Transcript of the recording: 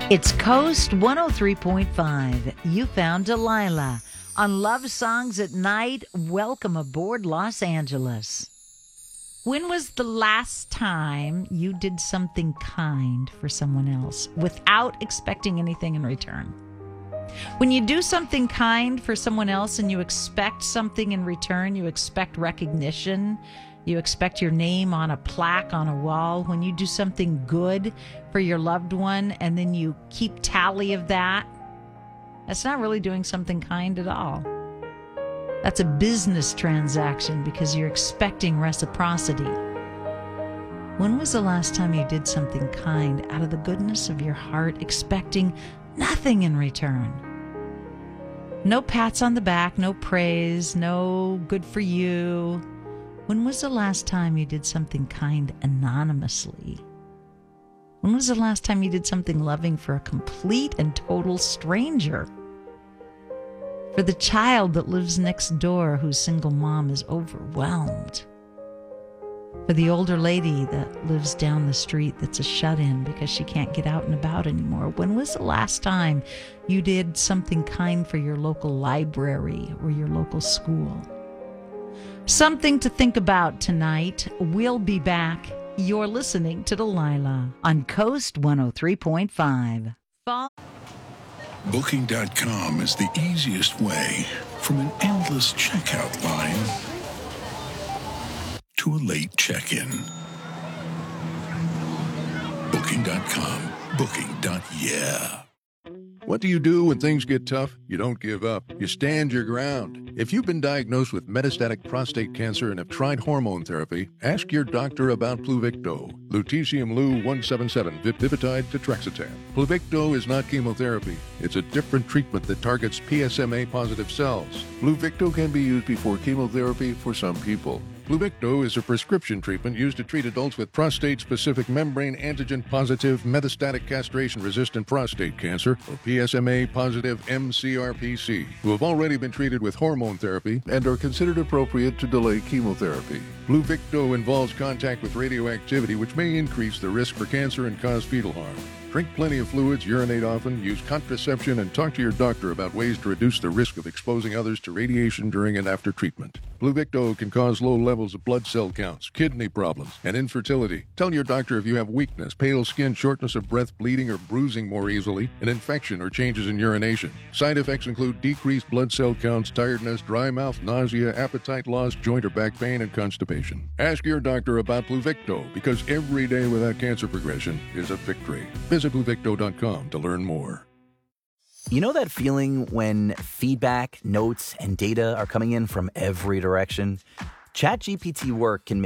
It's Coast 103.5. You found Delilah on Love Songs at Night. Welcome aboard Los Angeles. When was the last time you did something kind for someone else without expecting anything in return? When you do something kind for someone else and you expect something in return, you expect recognition, you expect your name on a plaque on a wall. When you do something good for your loved one and then you keep tally of that, that's not really doing something kind at all. That's a business transaction because you're expecting reciprocity. When was the last time you did something kind out of the goodness of your heart, expecting nothing in return? No pats on the back, no praise, no good for you. When was the last time you did something kind anonymously? When was the last time you did something loving for a complete and total stranger? For the child that lives next door whose single mom is overwhelmed. For the older lady that lives down the street that's a shut-in because she can't get out and about anymore. When was the last time you did something kind for your local library or your local school? Something to think about tonight. We'll be back. You're listening to Delilah on Coast 103.5. Booking.com is the easiest way from an endless checkout line to a late check-in. Booking.com. Booking.yeah. What do you do when things get tough? You don't give up. You stand your ground. If you've been diagnosed with metastatic prostate cancer and have tried hormone therapy, ask your doctor about Pluvicto, lutetium Lu-177, Vipitide Tetrexatan. Pluvicto is not chemotherapy. It's a different treatment that targets PSMA-positive cells. Pluvicto can be used before chemotherapy for some people. Pluvicto is a prescription treatment used to treat adults with prostate-specific membrane antigen-positive metastatic castration-resistant prostate cancer, or PSMA-positive mCRPC, who have already been treated with hormone therapy and are considered appropriate to delay chemotherapy. Pluvicto involves contact with radioactivity, which may increase the risk for cancer and cause fetal harm. Drink plenty of fluids, urinate often, use contraception, and talk to your doctor about ways to reduce the risk of exposing others to radiation during and after treatment. Pluvicto can cause low levels of blood cell counts, kidney problems, and infertility. Tell your doctor if you have weakness, pale skin, shortness of breath, bleeding or bruising more easily, an infection or changes in urination. Side effects include decreased blood cell counts, tiredness, dry mouth, nausea, appetite loss, joint or back pain, and constipation. Ask your doctor about Pluvicto because every day without cancer progression is a victory. Visit Pluvicto.com to learn more. You know that feeling when feedback, notes, and data are coming in from every direction? ChatGPT Work can